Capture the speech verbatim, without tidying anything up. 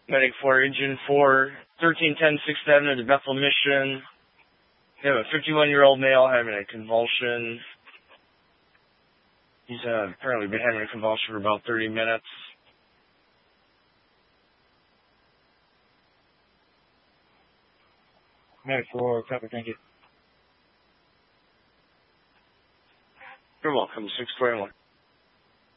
Medic for Engine four, thirteen ten sixth Avenue to Bethel Mission. We have a fifty-one-year-old male having a convulsion. He's uh, apparently been having a convulsion for about thirty minutes. Medic for, copy, thank you. You're welcome, six twenty-one.